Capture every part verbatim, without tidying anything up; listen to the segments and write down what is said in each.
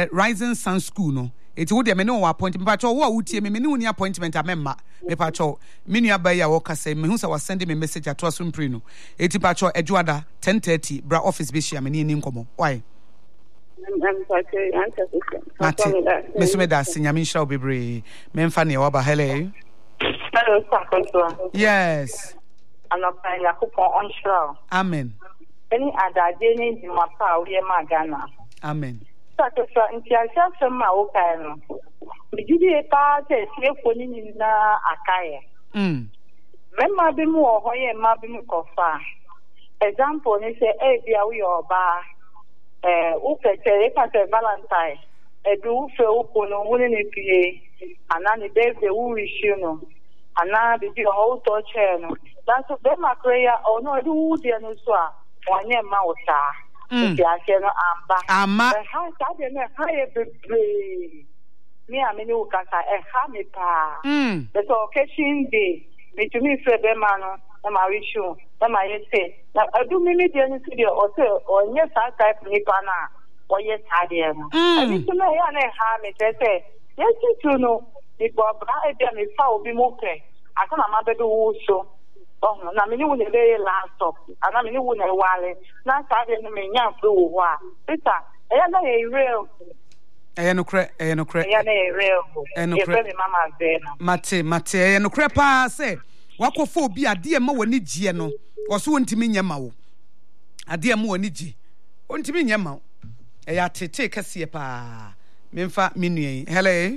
eh Rising Sun School no eti wo de me no appointment pa cho wo a wutie me me ne uni appointment amemma me pa cho me nua ba ya wo kasa me hu sa wa send me message ato aso mpre no eti pa cho Ejuada ten thirty bra office be share me ne ni nkomo why Mate me so me da sinya me nshira obebre me mfa ne wa ba hele hello sir. Yes anapa yakupon onshira amen any adaje ni di mapa we ma Ghana amen Sakesa ntiasia sema okai no. Bijidi pa te sefo ni na akaye. Mm. Memma bi mu ohoye ma bi mu kofa. Example ni say e bia we oba eh u pete e pa se Valentine. E bi u fe u kono woni ni pie. Ana ni birthday u wish you no. Ana bi bi o to che no. That's be my prayer o no di u de no so a wanye ma o sa. Mm. Amba. Ama. Ha sa de na ha e bebre. Me a me no kasa e ha me pa. Mm. The occasion day. Me to me fe be ma no, na ma wish you, na ma yete. Na adu me me de ni studio o se o nye sa type ni pa na. O ye sa de no. Abi to me ya na ha me te se. Yes tu no. Ni bo bra e de me fa obi mo pe. Aka na ma be do wo so. Oh, na me ni wo le laptop. Ana me ni wo na wale. Na sa de no me nya fro wo ho a. Peter, e ya na e real. E no kre, e no kre. E ya na e real. E no kre. E me mama ze no. Mate, mate, e no kre pa se. Wakofo obi ade ma woni gie no. Wo so wontimi nya ma wo. Ade ma woni gie. Wontimi nya ma wo. E ya tete kase pa. Memfa minue. Hello.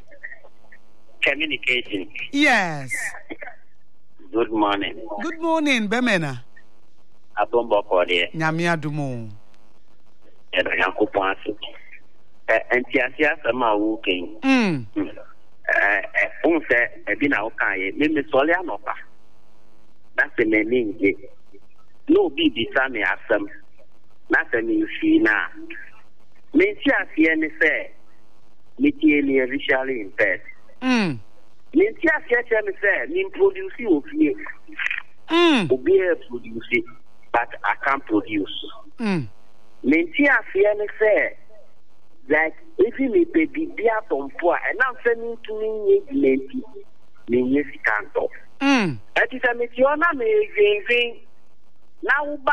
Communication. Yes. Good morning. Good morning, Bemena. Abombo Kode. Nyame adumo. Edo Yankopon ase. Eh entiasia sama wo ken. Mm. Eh eh unse e bi na wo kan ye. Me me sole anopa. That's the meaning. No bi bi sa me asem. Na se me fi na. Me entiasia ne se me tie ni visually impaired. Mm. Minti afiache me say me produce ofie. Mm. Obi e produce but I can't produce. Mm. Minti afia me say like if me pe bibia tompo and now sending to me menti me yes can't off. Mm. That is a metiona me vin now ba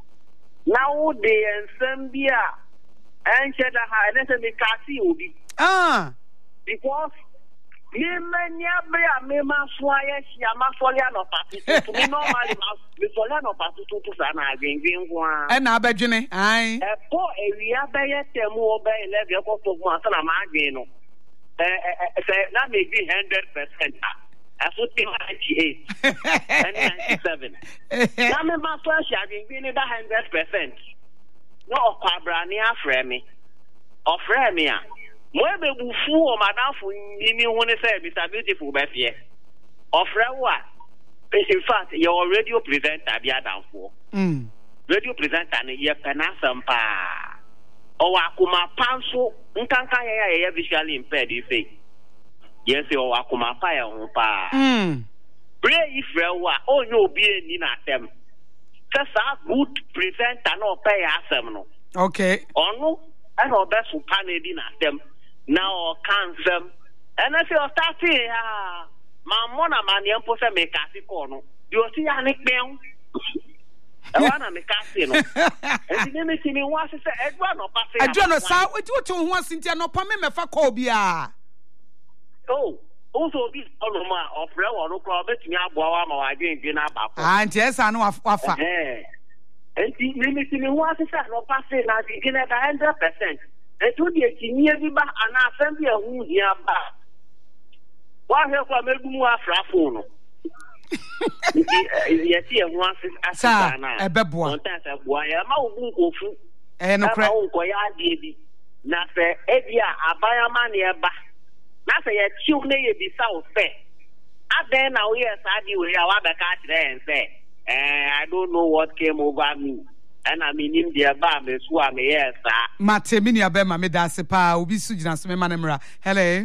now de ensembia and cheda ha and say me kasi obi. Ah. Because me mania bra me ma so aye hia ma so le no pati to me normally ma me so le no pati to to sa na gwengen ho a e na abadwene ai e po ewia be ye temu obe eleven ko to mo na ma gwen no eh eh na me be one hundred percent aso ti ninety-eight and ninety-seven na me ma so hia gwengen ni that one hundred percent no okwabra ni afre me ofre me a mo e be bufu o madafo nimi hu ne say Mister Beautiful be fie ofre wa in fact your radio presenter bia danfo mm radio presenter ne ye penasam pa o wa kuma panso nkankan ye ye visually impaired you say yes o wa kuma pa ye hu pa mm bre ifre wa o nyo obi eni na atem sa good presenter no pay asem no okay onu and o be so pa na di na atem now cancel and I say starting ah my mona man yam po say me kasi ko no you see ya ni pen e wa na me kasi no e di me si ni wa say edwa no pa say edwa no sa wetu wetu ho asintia no pa me me fa call bia oh also this all ma of re wo no kro betumi aboa wa ma wa dwen dwen na ba ko ah nti esa no wafa eh enti me si ni wa say no pa say na di gina one hundred percent. E to die kinie bi ba ana asem bi ehu hia ba wa he kwa megumu afrafo no ye ti ehu asisa na e beboa onta boa ya ma obu nkofu e no kre ma nko ya de bi na se e bia abaya ma ne e ba na se ye chiu ne ye bi sa o fe aden na o ye sa di we ya wa be ka kire en se eh I don't know what came over me. And I mean, in the bar, Miss Wami, yes, sir. Mate, mini abema, me da sepa, ubi sujina, so me manemra. Hello.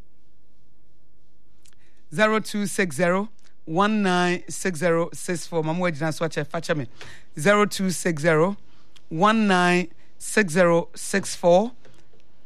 zero two six zero one nine six zero six four. Mamu ejina swache, facha me. zero two six zero one nine six zero six four.